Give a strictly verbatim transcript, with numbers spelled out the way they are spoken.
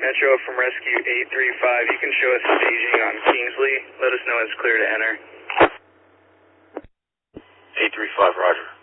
Metro from Rescue eight three five, you can show us staging on Kingsley. Let us know when it's clear to enter. eight three five, roger.